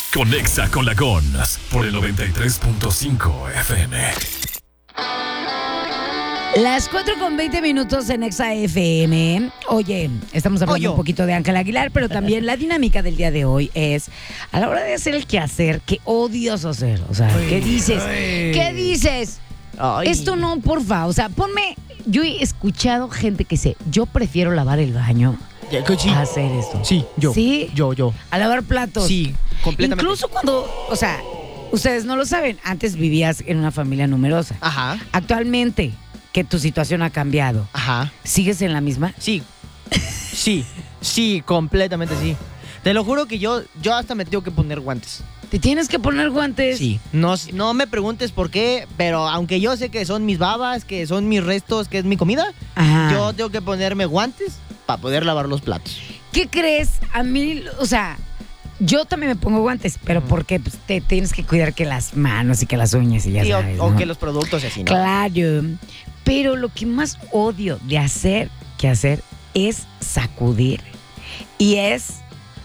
Conexa con la GONS por el 93.5 FM. Las 4:20 en Exa FM. Oye, estamos hablando un poquito de Ángel Aguilar, pero también la dinámica del día de hoy es a la hora de hacer el quehacer, qué odioso hacer. O sea, ¿qué dices? ¿Qué dices? Esto no, porfa. O sea, ponme. Yo he escuchado gente que dice, yo prefiero lavar el baño a hacer esto. Sí, yo. ¿Sí? Yo. A lavar platos. Sí, completamente. Incluso cuando, o sea, ustedes no lo saben, antes vivías en una familia numerosa. Ajá. Actualmente, que tu situación ha cambiado. Ajá. ¿Sigues en la misma? Sí, completamente sí. Te lo juro que yo hasta me tengo que poner guantes. ¿Te tienes que poner guantes? Sí. No me preguntes por qué, pero aunque yo sé que son mis babas, que son mis restos, que es mi comida, Ajá. yo tengo que ponerme guantes para poder lavar los platos. ¿Qué crees? A mí, o sea, yo también me pongo guantes, pero porque pues, te tienes que cuidar que las manos y que las uñas y ya Sí, sabes, o ¿no? que los productos y así, ¿no? Claro. Pero lo que más odio de hacer es sacudir. Y es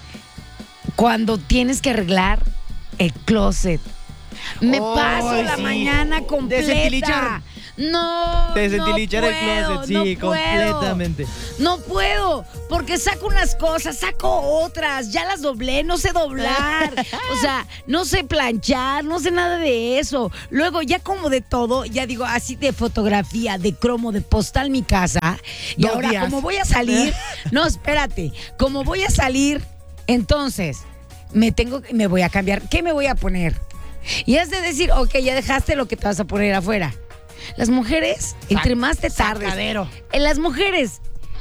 cuando tienes que arreglar el closet. Me paso la mañana completa. Desentilichar. Desentilichar el closet, sí, completamente. No puedo, porque saco unas cosas, saco otras, ya las doblé, no sé doblar, o sea, no sé planchar, no sé nada de eso. Luego ya como de todo, ya digo, así de fotografía, de cromo, de postal mi casa. Y 2 ahora, días. como voy a salir, no, espérate, como voy a salir, entonces me voy a cambiar. ¿Qué me voy a poner? Y has de decir, ok, ya dejaste lo que te vas a poner afuera. Las mujeres, entre más te tardes. Sacadero. Las mujeres,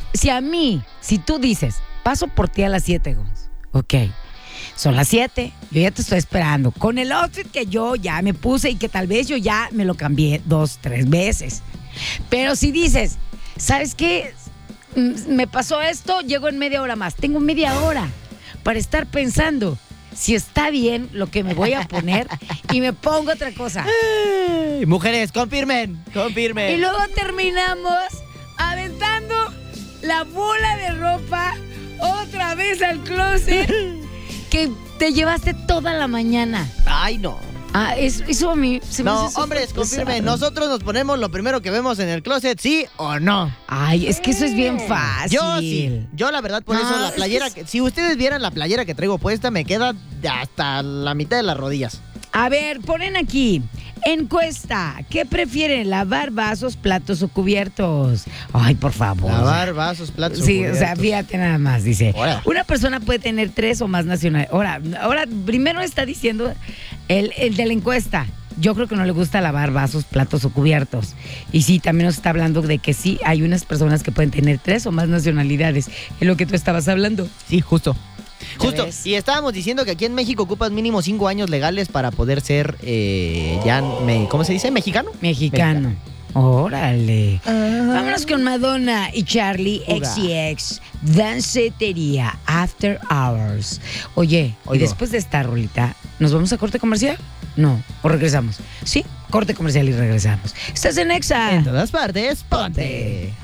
si tú dices, paso por ti a las 7, Gons. Ok, son las 7, yo ya te estoy esperando. Con el outfit que yo ya me puse y que tal vez yo ya me lo cambié 2, 3 veces. Pero si dices, ¿sabes qué? Me pasó esto, llego en media hora más. Tengo media hora para estar pensando si está bien lo que me voy a poner y me pongo otra cosa. Mujeres, confirmen. Y luego terminamos aventando la bola de ropa otra vez al closet que te llevaste toda la mañana. Ay, no. Eso a mí se me No, hace súper hombres, confirmen. pesado. Nosotros nos ponemos lo primero que vemos en el closet, ¿sí o no? Ay, es que eso es bien fácil. Yo sí. Yo la verdad, por No, eso la es playera, que si ustedes vieran la playera que traigo puesta, me queda hasta la mitad de las rodillas. A ver, ponen aquí, encuesta, ¿qué prefieren, lavar vasos, platos o cubiertos? Ay, por favor. Lavar vasos, platos. Sí, o sea, fíjate nada más, dice. Ahora. Una persona puede tener 3 o más nacionalidades. Ahora, primero está diciendo el de la encuesta. Yo creo que no le gusta lavar vasos, platos o cubiertos. Y sí, también nos está hablando de que sí, hay unas personas que pueden tener 3 o más nacionalidades. Es lo que tú estabas hablando. Sí, justo. ¿Ya ves? Y estábamos diciendo que aquí en México ocupas mínimo 5 años legales para poder ser, ¿cómo se dice? ¿Mexicano? Mexicano. Órale. Vámonos con Madonna y Charlie Uga. XCX. Dancetería After Hours. Oye, y Oigo. después de esta rolita, ¿nos vamos a corte comercial? No, o regresamos. Sí, corte comercial y regresamos. Estás en Exa. En todas partes, ponte.